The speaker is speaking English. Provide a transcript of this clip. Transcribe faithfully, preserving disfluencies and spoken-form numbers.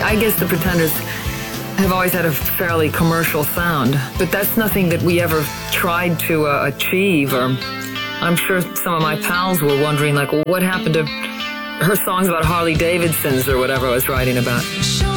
I guess the Pretenders have always had a fairly commercial sound, but that's nothing that we ever tried to uh, achieve. Or I'm sure some of my pals were wondering, like, well, what happened to her songs about Harley Davidsons or whatever I was writing about.